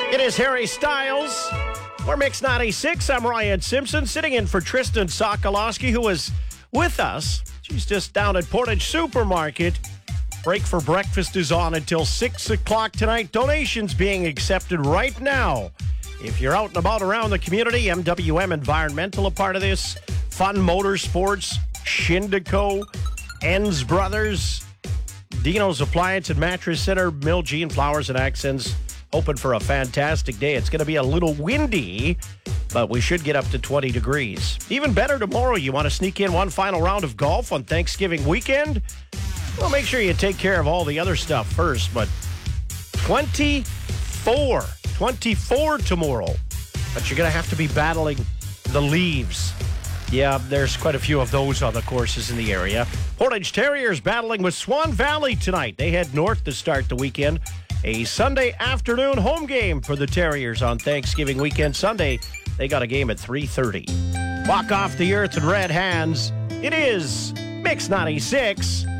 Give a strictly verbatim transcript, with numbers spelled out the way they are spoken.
It is Harry Styles. We're Mix ninety-six. I'm Ryan Simpson, sitting in for Tristan Sokolowski, who is with us. She's just down at Portage Supermarket. Break for breakfast is on until six o'clock tonight. Donations being accepted right now. If you're out and about around the community, M W M Environmental a part of this. Fun Motorsports, Shindico, Enns Brothers, Dino's Appliance and Mattress Center, Mill Jean Flowers and Accents. Hoping for a fantastic day. It's going to be a little windy, but we should get up to twenty degrees. Even better tomorrow. You want to sneak in one final round of golf on Thanksgiving weekend? Well, make sure you take care of all the other stuff first, but twenty-four, twenty-four tomorrow. But you're going to have to be battling the leaves. Yeah, there's quite a few of those on the courses in the area. Portage Terriers battling with Swan Valley tonight. They head north to start the weekend. A Sunday afternoon home game for the Terriers on Thanksgiving weekend. Sunday, they got a game at three thirty. Walk off the earth in red hands. It is Mix ninety-six.